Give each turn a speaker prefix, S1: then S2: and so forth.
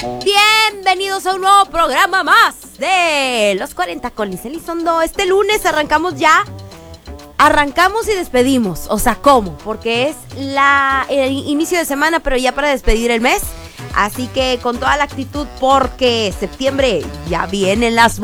S1: Bienvenidos a un nuevo programa más de Los 40 con Liz Elizondo. Este lunes arrancamos y despedimos. O sea, ¿cómo? Porque es el inicio de semana, pero ya para despedir el mes. Así que con toda la actitud, porque septiembre ya vienen las